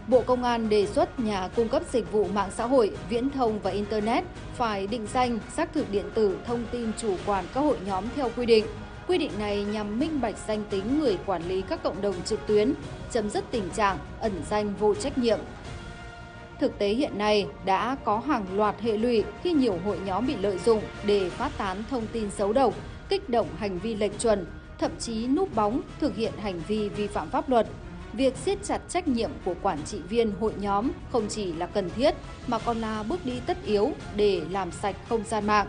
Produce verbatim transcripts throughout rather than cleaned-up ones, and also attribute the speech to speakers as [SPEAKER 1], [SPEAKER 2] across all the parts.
[SPEAKER 1] Bộ Công an đề xuất nhà cung cấp dịch vụ mạng xã hội, viễn thông và Internet phải định danh, xác thực điện tử thông tin chủ quản các hội nhóm theo quy định. Quy định này nhằm minh bạch danh tính người quản lý các cộng đồng trực tuyến, chấm dứt tình trạng ẩn danh vô trách nhiệm. Thực tế hiện nay đã có hàng loạt hệ lụy khi nhiều hội nhóm bị lợi dụng để phát tán thông tin xấu độc, kích động hành vi lệch chuẩn, thậm chí núp bóng thực hiện hành vi vi phạm pháp luật. Việc siết chặt trách nhiệm của quản trị viên hội nhóm không chỉ là cần thiết mà còn là bước đi tất yếu để làm sạch không gian mạng.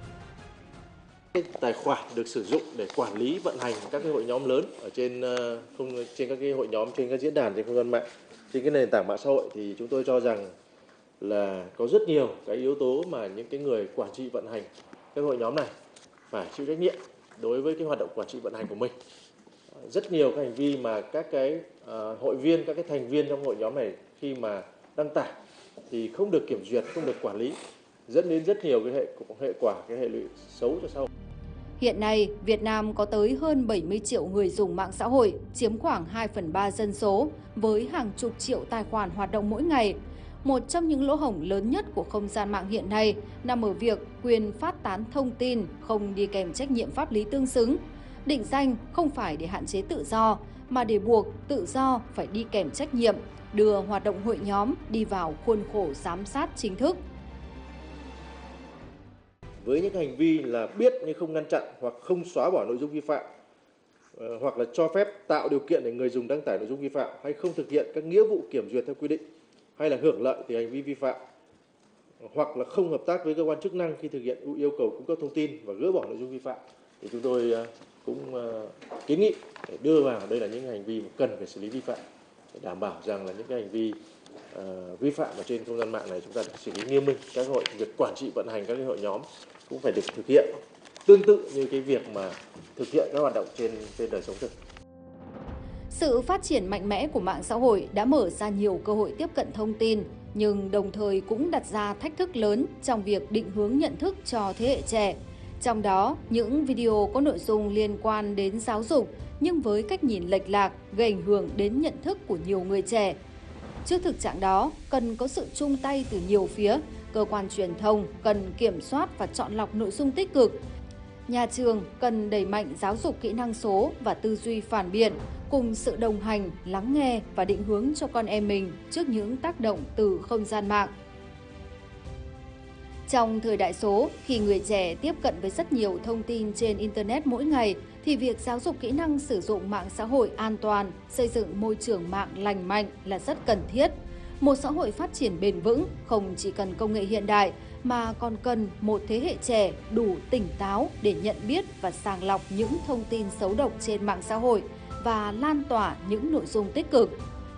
[SPEAKER 2] Tài khoản được sử dụng để quản lý vận hành các cái hội nhóm lớn ở trên không trên các cái hội nhóm trên các diễn đàn trên không gian mạng, trên cái nền tảng mạng xã hội, thì chúng tôi cho rằng là có rất nhiều cái yếu tố mà những cái người quản trị vận hành các hội nhóm này phải chịu trách nhiệm đối với cái hoạt động quản trị vận hành của mình. Rất nhiều các hành vi mà các cái uh, hội viên, các cái thành viên trong hội nhóm này khi mà đăng tải thì không được kiểm duyệt, không được quản lý, dẫn đến rất nhiều cái hệ hệ quả, cái hệ lụy xấu cho xã hội.
[SPEAKER 1] Hiện nay, Việt Nam có tới hơn bảy mươi triệu người dùng mạng xã hội, chiếm khoảng hai phần ba dân số, với hàng chục triệu tài khoản hoạt động mỗi ngày. Một trong những lỗ hổng lớn nhất của không gian mạng hiện nay nằm ở việc quyền phát tán thông tin không đi kèm trách nhiệm pháp lý tương xứng. Định danh không phải để hạn chế tự do, mà để buộc tự do phải đi kèm trách nhiệm, đưa hoạt động hội nhóm đi vào khuôn khổ giám sát chính thức.
[SPEAKER 2] Với những hành vi là biết nhưng không ngăn chặn hoặc không xóa bỏ nội dung vi phạm, hoặc là cho phép tạo điều kiện để người dùng đăng tải nội dung vi phạm, hay không thực hiện các nghĩa vụ kiểm duyệt theo quy định, hay là hưởng lợi từ hành vi vi phạm, hoặc là không hợp tác với cơ quan chức năng khi thực hiện yêu cầu cung cấp thông tin và gỡ bỏ nội dung vi phạm, thì chúng tôi cũng kiến nghị để đưa vào đây là những hành vi mà cần phải xử lý vi phạm, để đảm bảo rằng là những cái hành vi uh, vi phạm ở trên không gian mạng này chúng ta được xử lý nghiêm minh. Các hội việc quản trị vận hành các cái hội nhóm cũng phải được thực hiện tương tự như cái việc mà thực hiện các hoạt động trên trên đời sống thực.
[SPEAKER 1] Sự phát triển mạnh mẽ của mạng xã hội đã mở ra nhiều cơ hội tiếp cận thông tin, nhưng đồng thời cũng đặt ra thách thức lớn trong việc định hướng nhận thức cho thế hệ trẻ. Trong đó, những video có nội dung liên quan đến giáo dục nhưng với cách nhìn lệch lạc gây ảnh hưởng đến nhận thức của nhiều người trẻ. Trước thực trạng đó, cần có sự chung tay từ nhiều phía. Cơ quan truyền thông cần kiểm soát và chọn lọc nội dung tích cực. Nhà trường cần đẩy mạnh giáo dục kỹ năng số và tư duy phản biện, cùng sự đồng hành, lắng nghe và định hướng cho con em mình trước những tác động từ không gian mạng. Trong thời đại số, khi người trẻ tiếp cận với rất nhiều thông tin trên Internet mỗi ngày, thì việc giáo dục kỹ năng sử dụng mạng xã hội an toàn, xây dựng môi trường mạng lành mạnh là rất cần thiết. Một xã hội phát triển bền vững không chỉ cần công nghệ hiện đại, mà còn cần một thế hệ trẻ đủ tỉnh táo để nhận biết và sàng lọc những thông tin xấu độc trên mạng xã hội và lan tỏa những nội dung tích cực.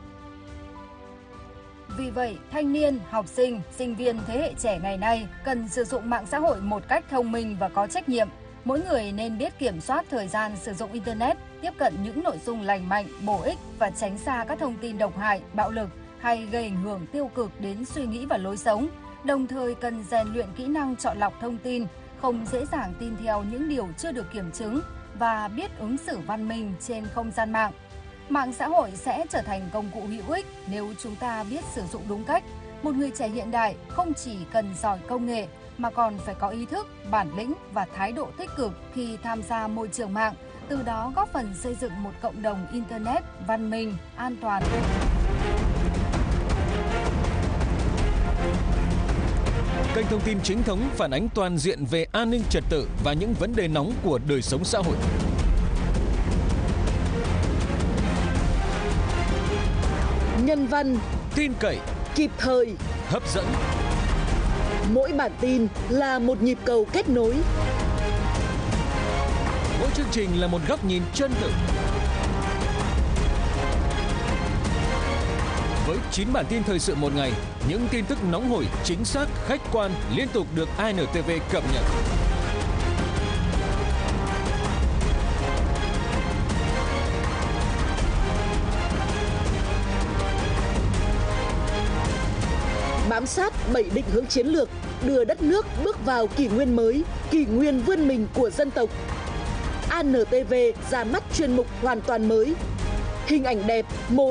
[SPEAKER 1] Vì vậy, thanh niên, học sinh, sinh viên thế hệ trẻ ngày nay cần sử dụng mạng xã hội một cách thông minh và có trách nhiệm. Mỗi người nên biết kiểm soát thời gian sử dụng Internet, tiếp cận những nội dung lành mạnh, bổ ích và tránh xa các thông tin độc hại, bạo lực hay gây ảnh hưởng tiêu cực đến suy nghĩ và lối sống. Đồng thời cần rèn luyện kỹ năng chọn lọc thông tin, không dễ dàng tin theo những điều chưa được kiểm chứng và biết ứng xử văn minh trên không gian mạng. Mạng xã hội sẽ trở thành công cụ hữu ích nếu chúng ta biết sử dụng đúng cách. Một người trẻ hiện đại không chỉ cần giỏi công nghệ mà còn phải có ý thức, bản lĩnh và thái độ tích cực khi tham gia môi trường mạng, từ đó góp phần xây dựng một cộng đồng Internet văn minh, an toàn.
[SPEAKER 3] Kênh thông tin chính thống phản ánh toàn diện về an ninh trật tự và những vấn đề nóng của đời sống xã hội.
[SPEAKER 4] Nhân văn,
[SPEAKER 3] tin cậy,
[SPEAKER 4] kịp thời,
[SPEAKER 3] hấp dẫn.
[SPEAKER 4] Mỗi bản tin là một nhịp cầu kết nối.
[SPEAKER 3] Mỗi chương trình là một góc nhìn chân thực. Với chín bản tin thời sự một ngày, những tin tức nóng hổi, chính xác, khách quan liên tục được i en tê vê cập nhật.
[SPEAKER 4] Bám sát bảy định hướng chiến lược, đưa đất nước bước vào kỷ nguyên mới, kỷ nguyên vươn mình của dân tộc. i en tê vê ra mắt chuyên mục hoàn toàn mới. Hình ảnh đẹp, mô